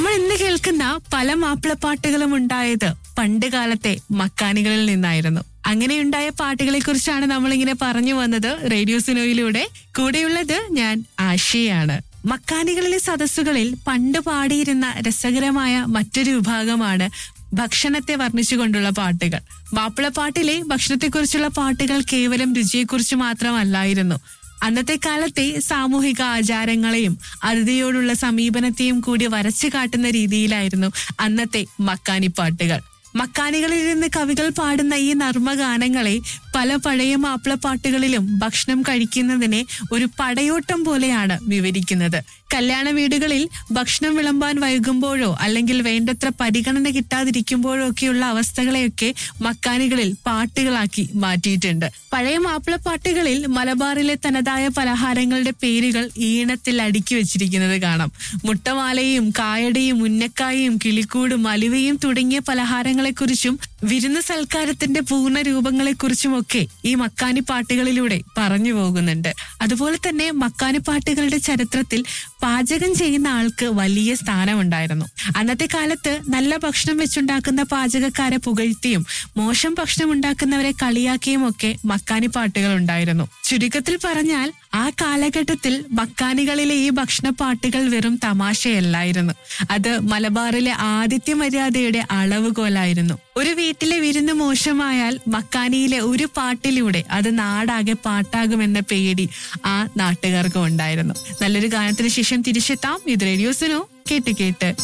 നമ്മൾ ഇന്ന് കേൾക്കുന്ന പല മാപ്പിളപ്പാട്ടുകളും ഉണ്ടായത് പണ്ട് കാലത്തെ മക്കാനികളിൽ നിന്നായിരുന്നു. അങ്ങനെയുണ്ടായ പാട്ടുകളെ കുറിച്ചാണ് നമ്മളിങ്ങനെ പറഞ്ഞു വന്നത് റേഡിയോ സുനോയിലൂടെ. കൂടെയുള്ളത് ഞാൻ ആശയാണ്. മക്കാനികളിലെ സദസ്സുകളിൽ പണ്ട് പാടിയിരുന്ന രസകരമായ മറ്റൊരു വിഭാഗമാണ് ഭക്ഷണത്തെ വർണ്ണിച്ചുകൊണ്ടുള്ള പാട്ടുകൾ. മാപ്പിളപ്പാട്ടിലെ ഭക്ഷണത്തെക്കുറിച്ചുള്ള പാട്ടുകൾ കേവലം രുചിയെക്കുറിച്ച് മാത്രമല്ലായിരുന്നു. അന്നത്തെ കാലത്തെ സാമൂഹിക ആചാരങ്ങളെയും അതിഥിയോടുള്ള സമീപനത്തെയും കൂടി വരച്ചു കാട്ടുന്ന രീതിയിലായിരുന്നു അന്നത്തെ മക്കാനിപ്പാട്ടുകൾ. മക്കാനികളിൽ നിന്ന് കവികൾ പാടുന്ന ഈ നർമ്മഗാനങ്ങളെ പല പഴയ മാപ്പിളപ്പാട്ടുകളിലും ഭക്ഷണം കഴിക്കുന്നതിനെ ഒരു പടയോട്ടം പോലെയാണ് വിവരിക്കുന്നത്. കല്യാണ വീടുകളിൽ ഭക്ഷണം വിളമ്പാൻ വൈകുമ്പോഴോ അല്ലെങ്കിൽ വേണ്ടത്ര പരിഗണന കിട്ടാതിരിക്കുമ്പോഴോ ഒക്കെയുള്ള അവസ്ഥകളെയൊക്കെ മക്കാനികളിൽ പാട്ടുകളാക്കി മാറ്റിയിട്ടുണ്ട്. പഴയ മാപ്പിളപ്പാട്ടുകളിൽ മലബാറിലെ തനതായ പലഹാരങ്ങളുടെ പേരുകൾ ഈണത്തിൽ അടുക്കി വെച്ചിരിക്കുന്നത് കാണാം. മുട്ടമാലയും കായടയും ഉന്നക്കായും കിളിക്കൂടും അലുവയും തുടങ്ങിയ പലഹാരങ്ങളെക്കുറിച്ചും വിരുന്ന് സൽക്കാരത്തിന്റെ പൂർണ്ണ രൂപങ്ങളെക്കുറിച്ചുമൊക്കെ ഈ മക്കാനി പാട്ടുകളിലൂടെ പറഞ്ഞു പോകുന്നുണ്ട്. അതുപോലെ തന്നെ മക്കാനി പാട്ടുകളുടെ ചരിത്രത്തിൽ പാചകം ചെയ്യുന്ന ആൾക്ക് വലിയ സ്ഥാനമുണ്ടായിരുന്നു. അന്നത്തെ കാലത്ത് നല്ല ഭക്ഷണം വെച്ചുണ്ടാക്കുന്ന പാചകക്കാരെ പുകഴ്ത്തിയും മോശം ഭക്ഷണം ഉണ്ടാക്കുന്നവരെ കളിയാക്കിയും ഒക്കെ മക്കാനി പാട്ടുകൾ ഉണ്ടായിരുന്നു. ചുരുക്കത്തിൽ പറഞ്ഞാൽ ആ കാലഘട്ടത്തിൽ മക്കാനികളിലെ ഈ ഭക്ഷണപ്പാട്ടുകൾ വെറും തമാശയല്ലായിരുന്നു. അത് മലബാറിലെ ആതിഥ്യ മര്യാദയുടെ അളവുകോലായിരുന്നു. ഒരു വീട്ടിലെ വിരുന്ന് മോശമായാൽ മക്കാനിയിലെ ഒരു പാട്ടിലൂടെ അത് നാടാകെ പാട്ടാകുമെന്ന പേടി ആ നാട്ടുകാർക്കും ഉണ്ടായിരുന്നു. നല്ലൊരു ഗാനത്തിന് ശേഷം തിരിച്ചെത്താം. ഇത് റേഡിയോ സുനോ. കേട്ട്